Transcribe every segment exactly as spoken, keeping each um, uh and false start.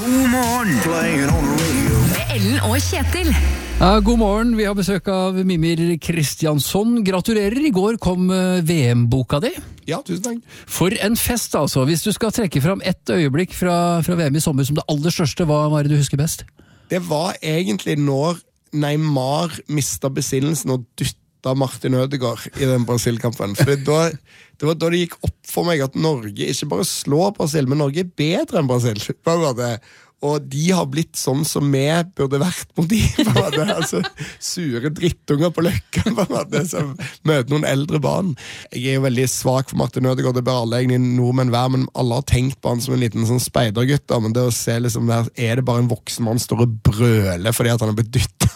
God morgen, playing on the radio. Med Ellen og Kjetil. Ja, god morgen, vi har besøk av Mimir Kristiansson. Gratulerer, i går kom V M-boka di. Ja, tusen takk. For en fest altså. Hvis du skal trekke fram ett øyeblikk fra, fra V M i sommer som det aller største, hva var det du husker best? Det var egentlig når Neymar mistet besinnelsen og dytta Martin Ødegaard i den Brasil-kampen. For det, da, det var da det gikk opp for meg at Norge ikke bare slår Brasil, men Norge er bedre enn Brasil. Bare det. Og de har blitt sånn som vi burde vært mot de, altså, sure drittunger på løkka, som møter noen eldre barn. Jeg er jo veldig svak for Martin Ødegaard, det bør alle egentlig nordmenn være, men alle har tenkt på han som en liten sånn speidergutt, da, men det å se liksom der, er det bare en voksen mann står og brøler fordi at han er blitt dyttet.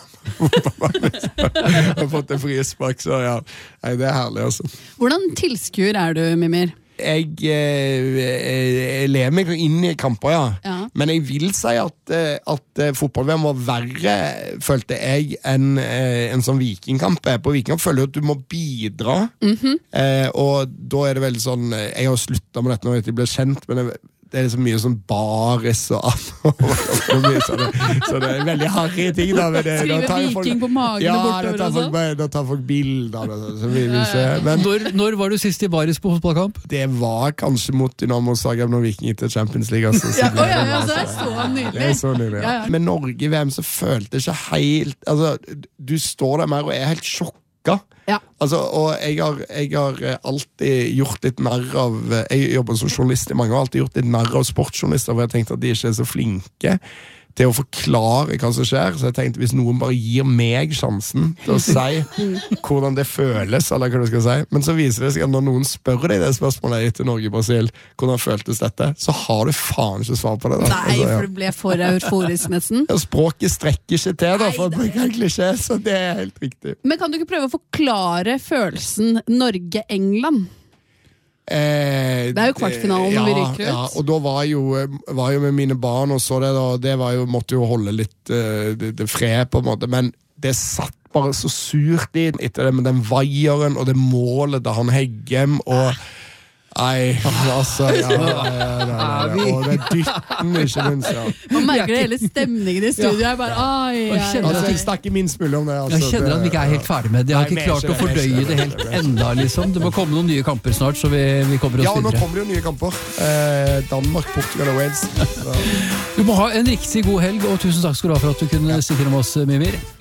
Har fått en frispark, så ja, nei, det er herlig altså. Hvordan tilskuer er du, Mimir? Jeg, eh, jeg lever meg inn i kamper, ja. Ja. Men jeg vil si at, at fotball-V M var verre, følte jeg, enn en sånn vikingkamp. På vikingkamp føler jeg at du må bidra, Mm-hmm. eh, og da er det veldig sånn, jeg har sluttet med dette når jeg ble kjent, men jeg, det er så mye sånn baris og annet, så, så det er veldig harry ting da. Det, Skrive da viking på magen ja, og bortover da tar og folk, sånn. bare- da tar folk bilder da, så vi vil se. Men Når, når var du sist i baris på fotballkamp? det var kanskje mot Dynamo Zagreb når Viking gikk til Champions League. Altså, så Ja, det, å, ja, ja, var- så det er så nydelig. det er så nydelig, ja. Ja, ja. Men Norge i V M så følte jeg ikke helt, altså, du står der mer og er helt sjokka. Ja. Altså, og jeg har, jeg har alltid gjort litt narr av, jeg jobber som journalist i mange år, alltid gjort litt narr av sportsjournalister, for jeg tenkte at de ikke er så flinke til å forklare hva som skjer, så jeg tenkte hvis noen bare gir meg sjansen til å si hvordan det føles, eller hva du skal si, men så viser det seg at når noen spør deg det spørsmålet etter Norge-Brasil, hvordan føltes dette, så har du faen ikke svar på det da. Nei, Altså, ja. for det ble for euforisk nesten. Ja, språket strekker ikke til da, for å Nei, bruke en klisjé, så det er helt riktig. Men kan du ikke prøve å forklare følelsen Norge-England? Eh, Det er jo kvartfinalen når vi ryker ut. Ja, og da var jo, var jo med mine barn og så det da, det var jo, måtte jo holde litt uh, det, det fred på en måte, men det satt bare så surt i etter det med den vaieren og det målet da han Heggem og Nei, altså, ja, ja, ja, ja, ja, ja. Og det dytten ikke minst, ja. Man merker det hele stemningen i studio. Jeg bare, ai, Og ai, kjenner Altså, ai. jeg stakk i min smule om det, altså. Jeg kjenner at vi ikke er helt ferdig med det. Jeg har Nei, ikke men klart jeg å fordøye skjønner, det jeg helt skjønner. enda, liksom. Det må komme noen nye kamper snart, så vi, vi kommer Ja, oss og nå videre. kommer det jo nye kamper. Eh, Danmark, Portugal og Wales. Så. Du må ha en riktig god helg, og tusen takk skal du ha for at du kunne stikke innom oss, Mimir.